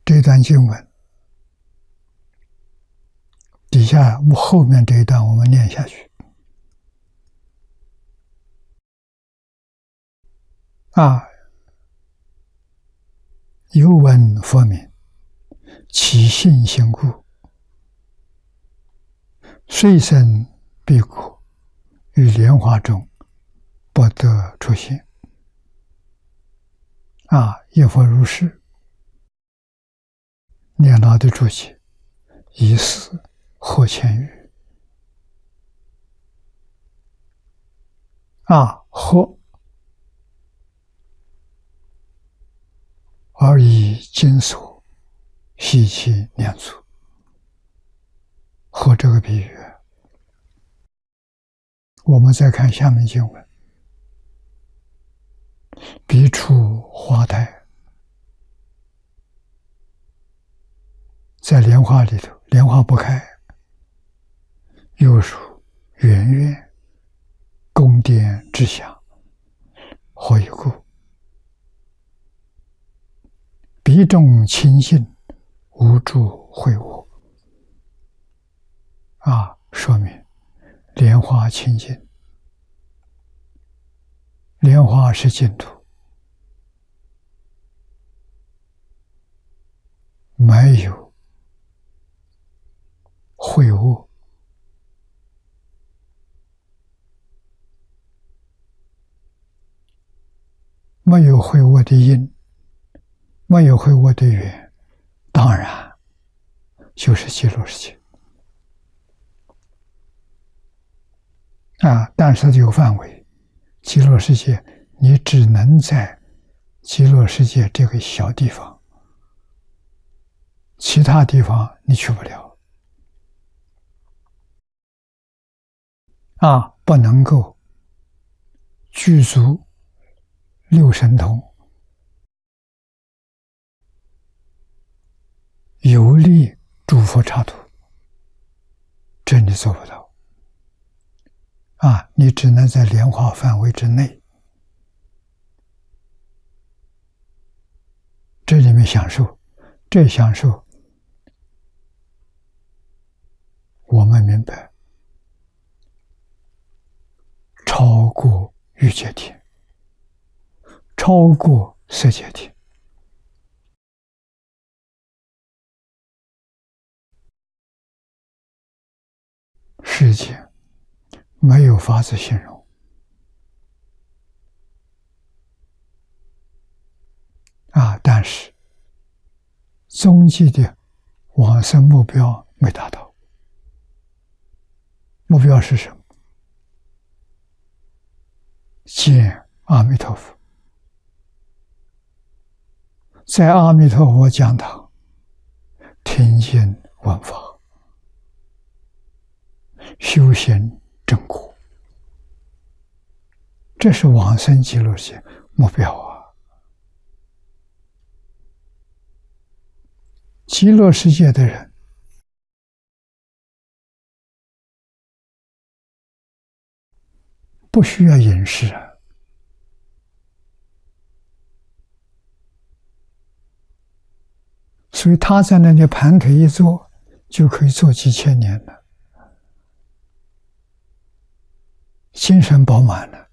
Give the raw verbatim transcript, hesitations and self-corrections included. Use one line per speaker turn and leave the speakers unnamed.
这段经文底下后面这一段我们念下去啊。有闻佛名，其信行故，虽生彼国，于莲花中不得出现。啊，业佛如是，念老的注解，以是获千语。啊，获而以金锁系其念足，和这个比喻。我们再看下面经文：彼处花台，在莲花里头，莲花不开，又属圆月，宫殿之下，何以故？彼众亲信，无助会我。啊，说明莲花清净，莲花是净土，没有秽物，没有秽物的因，没有秽物的缘，当然就是极乐世界啊。但是有范围，极乐世界你只能在极乐世界这个小地方，其他地方你去不了啊，不能够具足六神通，游历诸佛刹土，这你做不到啊！你只能在莲花范围之内，这里面享受，这享受我们明白，超过欲界天，超过色界天。世界没有法子形容啊！但是终极的往生目标没达到。目标是什么？见阿弥陀佛，在阿弥陀佛讲堂听经闻法，修行正果，这是往生极乐世界目标啊！极乐世界的人不需要饮食啊，所以他在那里盘腿一坐，就可以坐几千年了，精神饱满了。